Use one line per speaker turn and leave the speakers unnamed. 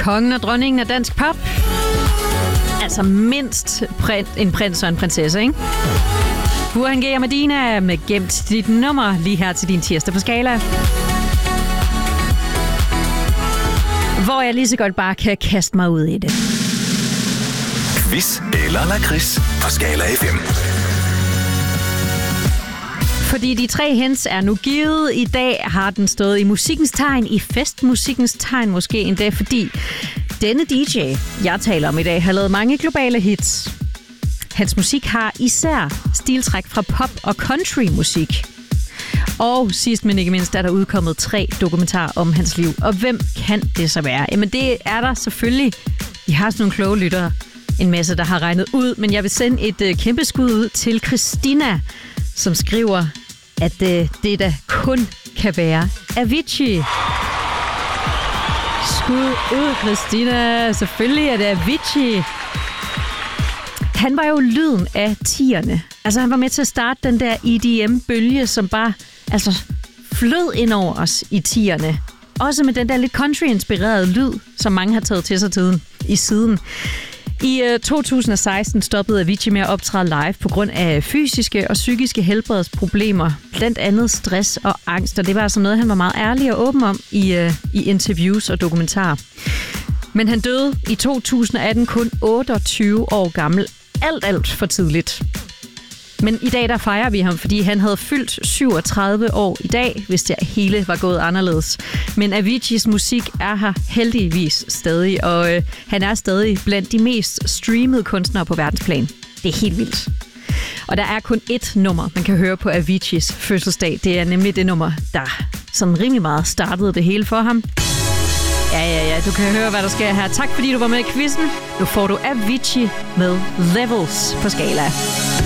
kongen og dronningen af dansk pop. Altså mindst en prins og en prinsesse, ikke? Burhan G og Medina med gemt dit nummer lige her til din tirsdag på Skala. Hvor jeg lige så godt bare kan kaste mig ud i det.
Quiz eller lakrids på Skala FM.
Fordi de 3 hints er nu givet. I dag har den stået i musikkens tegn, i festmusikkens tegn måske endda, fordi denne DJ, jeg taler om i dag, har lavet mange globale hits. Hans musik har især stiltræk fra pop- og countrymusik. Og sidst men ikke mindst er der udkommet 3 dokumentarer om hans liv. Og hvem kan det så være? Jamen det er der selvfølgelig. I har sådan nogle kloge lyttere. En masse, der har regnet ud. Men jeg vil sende et kæmpe skud ud til Christina, som skriver, at det der kun kan være Avicii. Skud ud, Christina. Selvfølgelig er det Avicii. Han var jo lyden af 10'erne. Altså han var med til at starte den der EDM-bølge, som bare flød ind over os i 10'erne. Også med den der lidt country-inspirerede lyd, som mange har taget til sig siden. I 2016 stoppede Avicii med at optræde live på grund af fysiske og psykiske helbredsproblemer. Blandt andet stress og angst, og det var altså noget, han var meget ærlig og åben om i interviews og dokumentarer. Men han døde i 2018 kun 28 år gammel. Alt for tidligt. Men i dag der fejrer vi ham, fordi han havde fyldt 37 år i dag, hvis det hele var gået anderledes. Men Aviciis musik er her heldigvis stadig, og han er stadig blandt de mest streamede kunstnere på verdensplan. Det er helt vildt. Og der er kun ét nummer, man kan høre på Aviciis fødselsdag. Det er nemlig det nummer, der sådan rimelig meget startede det hele for ham. Ja, du kan høre, hvad der sker her. Tak fordi du var med i quizzen. Nu får du Avicii med Levels på Skala.